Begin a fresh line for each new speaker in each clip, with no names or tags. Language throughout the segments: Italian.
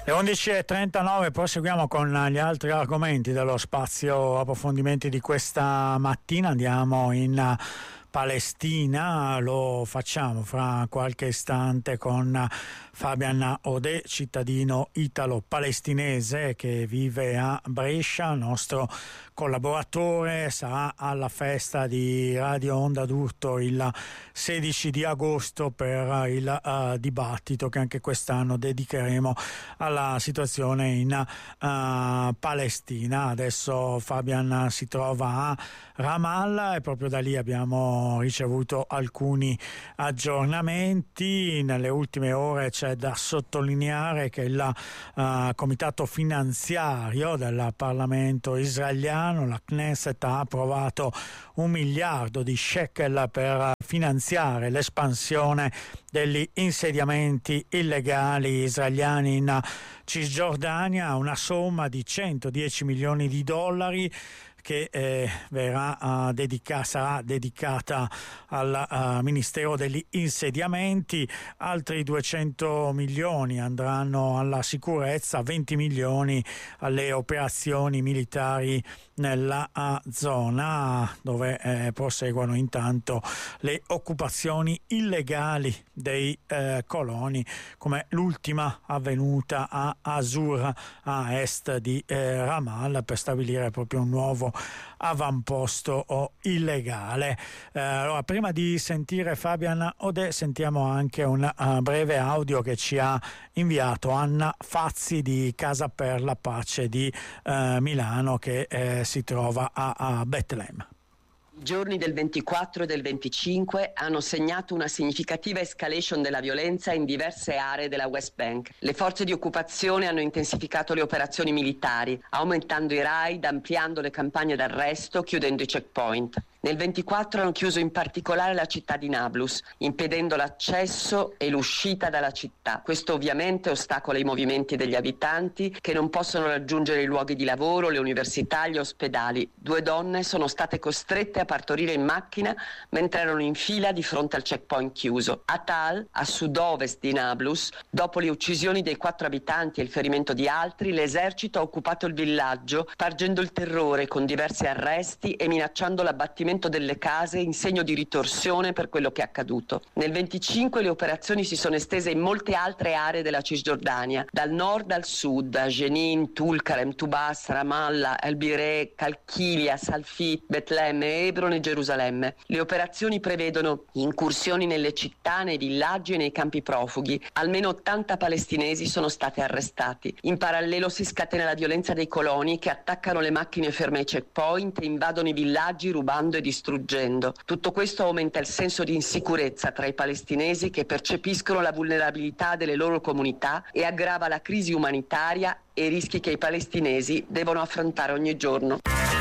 Le 11.39, proseguiamo con gli altri argomenti dello spazio approfondimenti di questa mattina. Andiamo in Palestina, lo facciamo fra qualche istante con Fabian Odè, cittadino italo-palestinese che vive a Brescia, nostro collaboratore. Sarà alla festa di Radio Onda d'Urto il 16 di agosto per il dibattito che anche quest'anno dedicheremo alla situazione in Palestina. Adesso Fabian si trova a Ramallah e proprio da lì abbiamo ricevuto alcuni aggiornamenti. Nelle ultime ore c'è da sottolineare che il comitato finanziario del Parlamento israeliano, la Knesset, ha approvato 1 miliardo di shekel per finanziare l'espansione degli insediamenti illegali israeliani in Cisgiordania, una somma di 110 milioni di dollari che sarà dedicata al Ministero degli Insediamenti. Altri 200 milioni andranno alla sicurezza, 20 milioni alle operazioni militari nella zona dove proseguono intanto le occupazioni illegali dei coloni, come l'ultima avvenuta a Asur, a est di Ramallah, per stabilire proprio un nuovo avamposto illegale. Allora, prima di sentire Fabian Odè, sentiamo anche un breve audio che ci ha inviato Anna Fazzi di Casa per la Pace di Milano, che si trova a Betlemme.
I giorni del 24 e del 25 hanno segnato una significativa escalation della violenza in diverse aree della West Bank. Le forze di occupazione hanno intensificato le operazioni militari, aumentando i raid, ampliando le campagne d'arresto, chiudendo i checkpoint. Nel 24 hanno chiuso in particolare la città di Nablus, impedendo l'accesso e l'uscita dalla città. Questo ovviamente ostacola i movimenti degli abitanti che non possono raggiungere i luoghi di lavoro, le università, gli ospedali. 2 donne sono state costrette a partorire in macchina mentre erano in fila di fronte al checkpoint chiuso. A Tal, a sud-ovest di Nablus, dopo le uccisioni dei 4 abitanti e il ferimento di altri, l'esercito ha occupato il villaggio, spargendo il terrore con diversi arresti e minacciando l'abbattimento delle case in segno di ritorsione per quello che è accaduto. Nel 25 le operazioni si sono estese in molte altre aree della Cisgiordania, dal nord al sud, a Jenin, Tulkarem, Tubas, Ramallah, El-Bireh, Calchilia, Salfit, Betlemme, Hebron e Gerusalemme. Le operazioni prevedono incursioni nelle città, nei villaggi e nei campi profughi. Almeno 80 palestinesi sono stati arrestati. In parallelo si scatena la violenza dei coloni che attaccano le macchine ferme ai checkpoint e invadono i villaggi rubando e distruggendo. Tutto questo aumenta il senso di insicurezza tra i palestinesi che percepiscono la vulnerabilità delle loro comunità e aggrava la crisi umanitaria e i rischi che i palestinesi devono affrontare ogni giorno.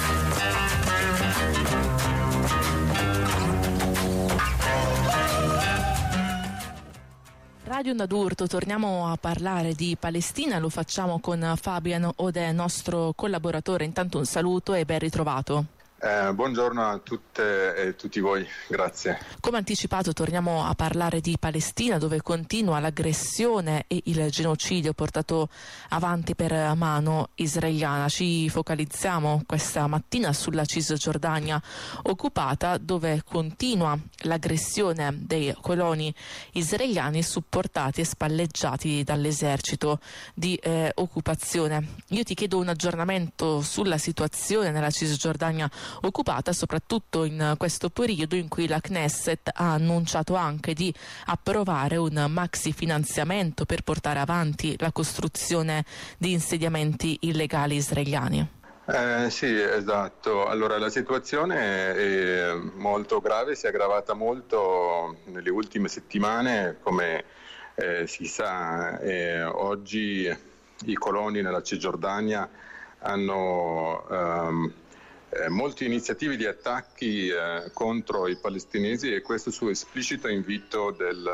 Radio Onda d'Urto, torniamo a parlare di Palestina, lo facciamo con Fabian Odè, nostro collaboratore. Intanto un saluto e ben ritrovato.
Buongiorno a tutte e tutti voi, grazie.
Come anticipato torniamo a parlare di Palestina, dove continua l'aggressione e il genocidio portato avanti per mano israeliana. Ci focalizziamo questa mattina sulla Cisgiordania occupata, dove continua l'aggressione dei coloni israeliani supportati e spalleggiati dall'esercito di occupazione. Io ti chiedo un aggiornamento sulla situazione nella Cisgiordania occupata, soprattutto in questo periodo in cui la Knesset ha annunciato anche di approvare un maxi finanziamento per portare avanti la costruzione di insediamenti illegali israeliani.
Sì, esatto. Allora, la situazione è molto grave, si è aggravata molto nelle ultime settimane, come si sa. Oggi i coloni nella Cisgiordania hanno molte iniziative di attacchi contro i palestinesi, e questo su esplicito invito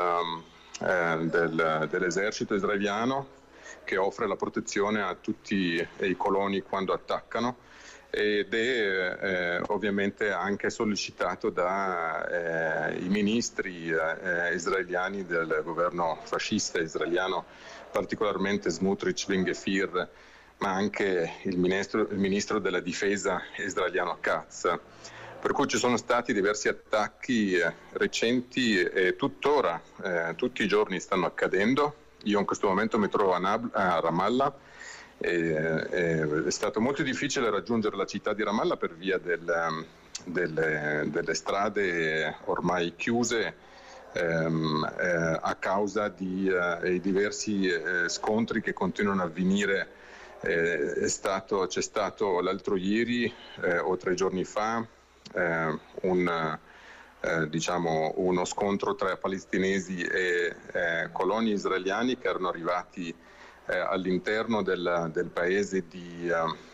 dell'esercito israeliano, che offre la protezione a tutti i coloni quando attaccano. ed è ovviamente anche sollecitato dai ministri israeliani del governo fascista israeliano, particolarmente Smotrich, Ben-Gvir, ma anche il ministro della difesa israeliano Katz. Per cui ci sono stati diversi attacchi recenti e tuttora tutti i giorni stanno accadendo. Io in questo momento mi trovo a Ramallah. È stato molto difficile raggiungere la città di Ramallah per via delle strade ormai chiuse a causa di diversi scontri che continuano a avvenire. C'è stato l'altro ieri o 3 giorni fa uno scontro tra palestinesi e coloni israeliani che erano arrivati all'interno del paese di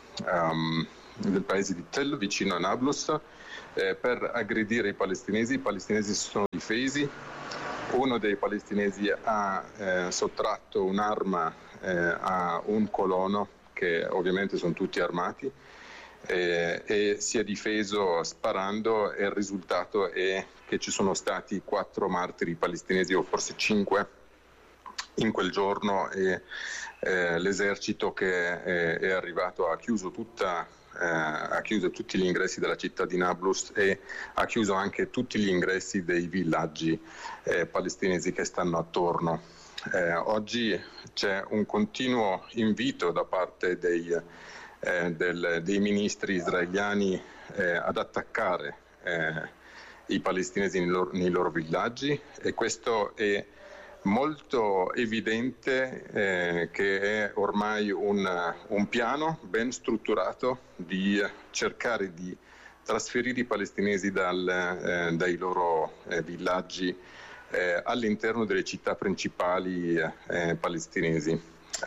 Tel, vicino a Nablus, per aggredire i palestinesi. I palestinesi si sono difesi. Uno dei palestinesi ha sottratto un'arma a un colono, che ovviamente sono tutti armati, e si è difeso sparando, e il risultato è che ci sono stati 4 martiri palestinesi, o forse 5 in quel giorno, e l'esercito che è arrivato ha chiuso tutti gli ingressi della città di Nablus e ha chiuso anche tutti gli ingressi dei villaggi palestinesi che stanno attorno. Oggi c'è un continuo invito da parte dei ministri israeliani ad attaccare i palestinesi nei loro villaggi, e questo è molto evidente che è ormai un piano ben strutturato di cercare di trasferire i palestinesi dai loro villaggi all'interno delle città principali palestinesi.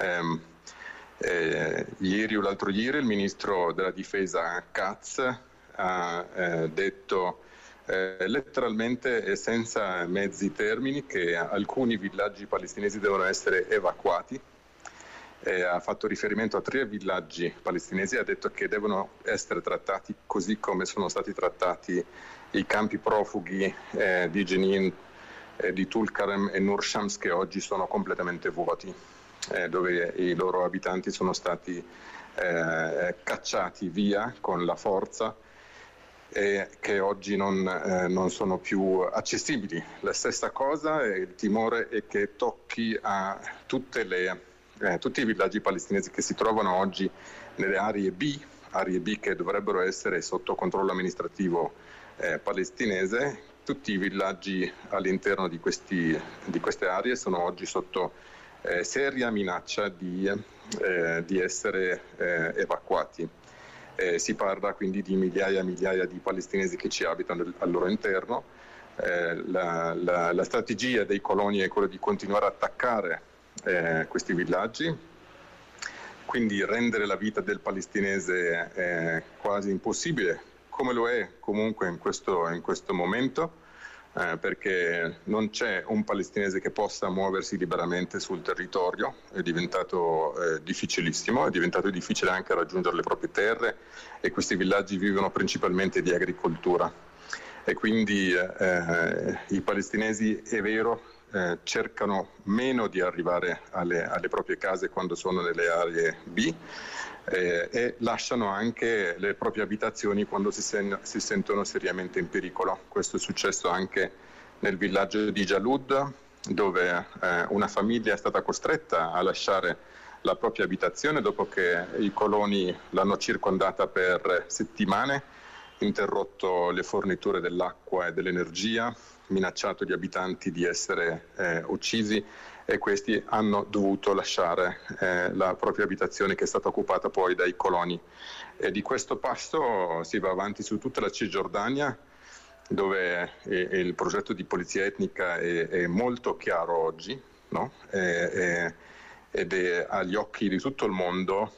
Ieri o l'altro ieri il ministro della difesa Katz ha detto letteralmente e senza mezzi termini che alcuni villaggi palestinesi devono essere evacuati. Ha fatto riferimento a 3 villaggi palestinesi e ha detto che devono essere trattati così come sono stati trattati i campi profughi di Jenin, di Tulkarem e Nur Shams, che oggi sono completamente vuoti, dove i loro abitanti sono stati cacciati via con la forza, che oggi non sono più accessibili. La stessa cosa, il timore è che tocchi a tutti i villaggi palestinesi che si trovano oggi nelle aree B che dovrebbero essere sotto controllo amministrativo palestinese. Tutti i villaggi all'interno di queste aree sono oggi sotto seria minaccia di essere evacuati. Si parla quindi di migliaia e migliaia di palestinesi che ci abitano al loro interno. La strategia dei coloni è quella di continuare a attaccare questi villaggi, quindi rendere la vita del palestinese quasi impossibile, come lo è comunque in questo momento, perché non c'è un palestinese che possa muoversi liberamente sul territorio. È diventato difficilissimo, è diventato difficile anche raggiungere le proprie terre, e questi villaggi vivono principalmente di agricoltura, e quindi i palestinesi, è vero, cercano meno di arrivare alle proprie case quando sono nelle aree B, e lasciano anche le proprie abitazioni quando si sentono seriamente in pericolo. Questo è successo anche nel villaggio di Jalud, dove una famiglia è stata costretta a lasciare la propria abitazione dopo che i coloni l'hanno circondata per settimane, interrotto le forniture dell'acqua e dell'energia, minacciato gli abitanti di essere uccisi, e questi hanno dovuto lasciare la propria abitazione, che è stata occupata poi dai coloni. E di questo passo si va avanti su tutta la Cisgiordania, dove il progetto di polizia etnica è molto chiaro oggi, no? Ed è agli occhi di tutto il mondo,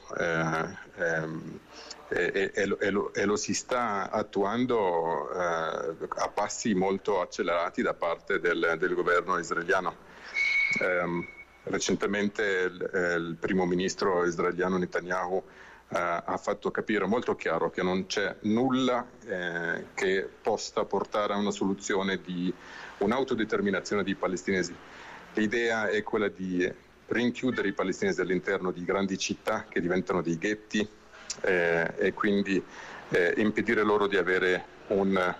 e lo si sta attuando a passi molto accelerati da parte del governo israeliano. Recentemente il primo ministro israeliano Netanyahu ha fatto capire molto chiaro che non c'è nulla che possa portare a una soluzione di un'autodeterminazione dei palestinesi. L'idea è quella di rinchiudere i palestinesi all'interno di grandi città che diventano dei ghetti e quindi impedire loro di avere una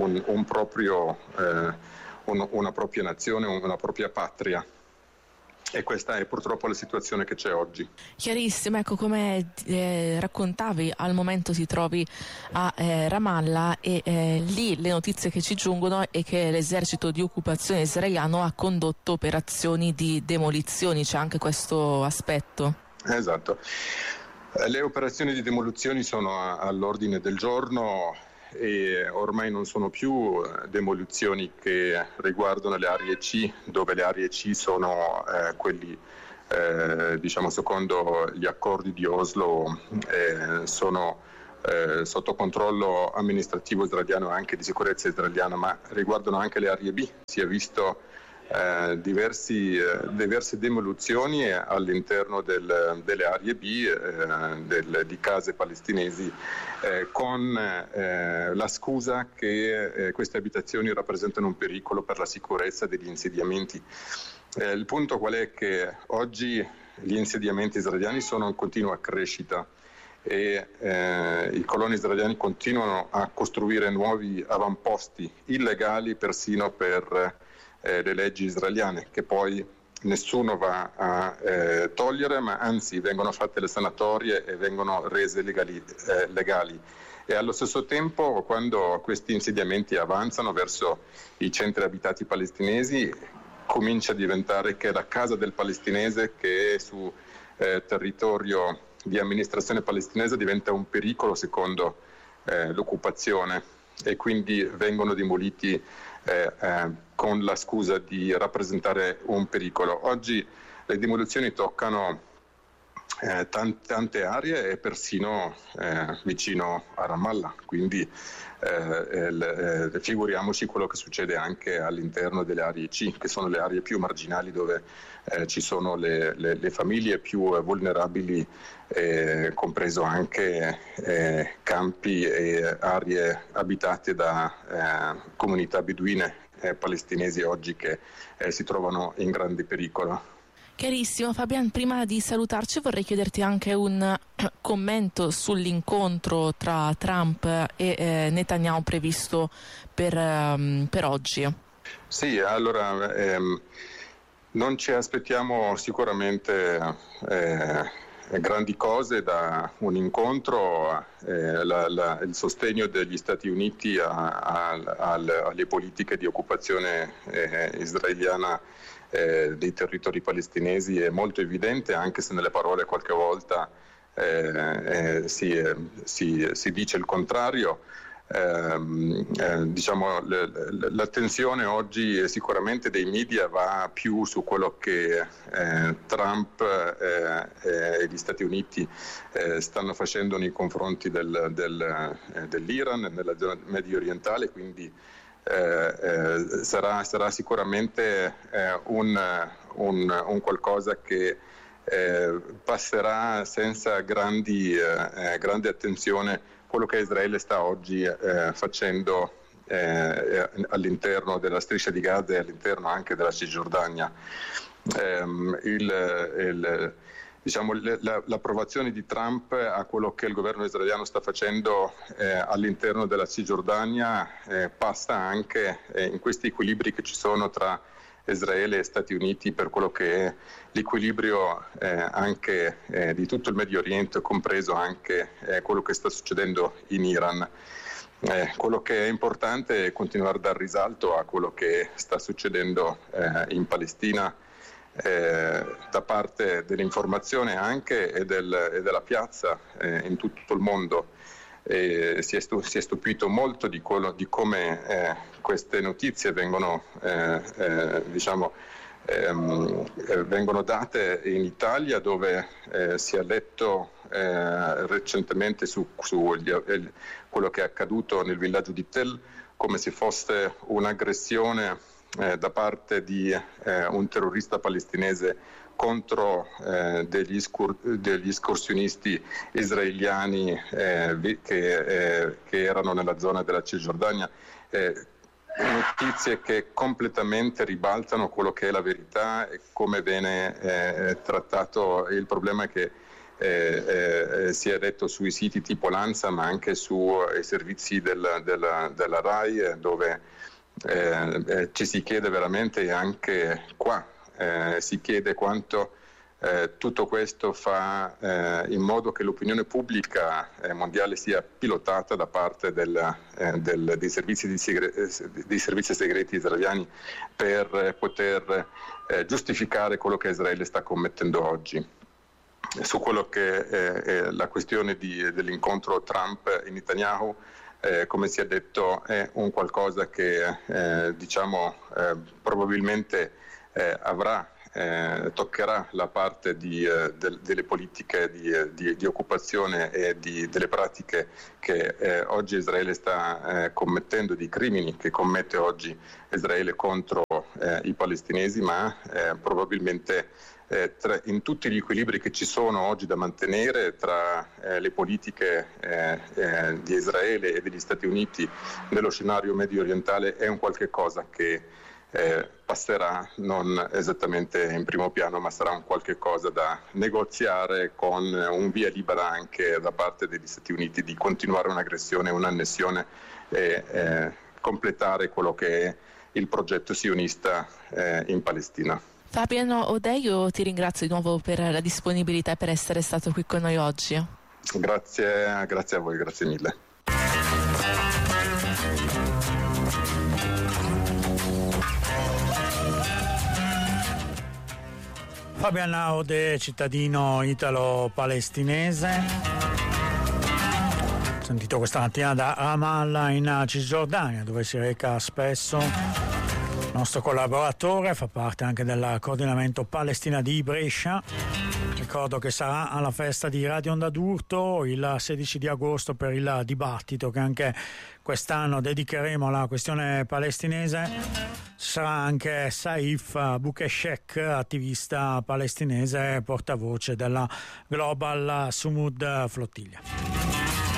propria nazione, una propria patria. E questa è purtroppo la situazione che c'è oggi.
Chiarissimo, ecco, come raccontavi, al momento ti trovi a Ramallah e lì le notizie che ci giungono è che l'esercito di occupazione israeliano ha condotto operazioni di demolizioni, c'è anche questo aspetto.
Esatto, le operazioni di demolizioni sono all'ordine del giorno e ormai non sono più demolizioni che riguardano le aree C, dove le aree C sono quelli, diciamo, secondo gli accordi di Oslo, sono sotto controllo amministrativo israeliano e anche di sicurezza israeliana, ma riguardano anche le aree B. Si è visto diverse demolizioni all'interno delle aree B di case palestinesi con la scusa che queste abitazioni rappresentano un pericolo per la sicurezza degli insediamenti. Il punto qual è? Che oggi gli insediamenti israeliani sono in continua crescita e i coloni israeliani continuano a costruire nuovi avamposti illegali persino per le leggi israeliane, che poi nessuno va a togliere, ma anzi vengono fatte le sanatorie e vengono rese legali. E allo stesso tempo, quando questi insediamenti avanzano verso i centri abitati palestinesi, comincia a diventare che la casa del palestinese, che è su territorio di amministrazione palestinese, diventa un pericolo secondo l'occupazione, e quindi vengono demoliti con la scusa di rappresentare un pericolo. Oggi le demolizioni toccano tante aree e persino vicino a Ramallah, quindi figuriamoci quello che succede anche all'interno delle aree C, che sono le aree più marginali, dove ci sono le famiglie più vulnerabili, compreso anche campi e aree abitate da comunità beduine palestinesi oggi che si trovano in grande pericolo.
Chiarissimo. Fabian, prima di salutarci vorrei chiederti anche un commento sull'incontro tra Trump e Netanyahu previsto per oggi.
Sì, allora non ci aspettiamo sicuramente grandi cose da un incontro. Il sostegno degli Stati Uniti alle politiche di occupazione israeliana dei territori palestinesi è molto evidente, anche se nelle parole qualche volta si dice il contrario. Diciamo, l'attenzione oggi sicuramente dei media va più su quello che Trump e gli Stati Uniti stanno facendo nei confronti dell'Iran nella zona medio orientale, quindi sarà sicuramente un qualcosa che passerà senza grande attenzione quello che Israele sta oggi facendo all'interno della striscia di Gaza e all'interno anche della Cisgiordania. L'approvazione di Trump a quello che il governo israeliano sta facendo all'interno della Cisgiordania passa anche in questi equilibri che ci sono tra Israele e Stati Uniti, per quello che è l'equilibrio anche di tutto il Medio Oriente, compreso anche quello che sta succedendo in Iran. Quello che è importante è continuare a dar risalto a quello che sta succedendo in Palestina da parte dell'informazione anche e della piazza in tutto il mondo. Si è stupito molto di come queste notizie vengono date in Italia, dove si è letto recentemente su quello che è accaduto nel villaggio di Tel, come se fosse un'aggressione da parte di un terrorista palestinese contro degli escursionisti israeliani che erano nella zona della Cisgiordania, notizie che completamente ribaltano quello che è la verità e come viene trattato il problema che si è detto sui siti tipo Lanza, ma anche sui servizi della RAI, dove ci si chiede veramente, e anche qua si chiede quanto tutto questo fa in modo che l'opinione pubblica mondiale sia pilotata da parte dei servizi segreti israeliani per poter giustificare quello che Israele sta commettendo oggi. Su quello che è la questione dell'incontro Trump-Netanyahu, come si è detto, è un qualcosa che probabilmente toccherà la parte delle politiche di occupazione e delle pratiche che oggi Israele sta commettendo, di crimini che commette oggi Israele contro i palestinesi, ma probabilmente in tutti gli equilibri che ci sono oggi da mantenere tra le politiche di Israele e degli Stati Uniti nello scenario medio orientale, è un qualche cosa che passerà non esattamente in primo piano, ma sarà un qualche cosa da negoziare, con un via libera anche da parte degli Stati Uniti di continuare un'aggressione, un'annessione e completare quello che è il progetto sionista in Palestina.
Fabiano Odeio, ti ringrazio di nuovo per la disponibilità e per essere stato qui con noi oggi.
Grazie a voi, grazie mille.
Fabiano Ode, cittadino italo-palestinese, sentito questa mattina da Ramallah in Cisgiordania, dove si reca spesso. Il nostro collaboratore fa parte anche del coordinamento Palestina di Brescia. Ricordo che sarà alla festa di Radio Onda d'Urto il 16 di agosto per il dibattito che anche quest'anno dedicheremo alla questione palestinese. Sarà anche Saif Boukeshek, attivista palestinese, portavoce della Global Sumud Flottiglia.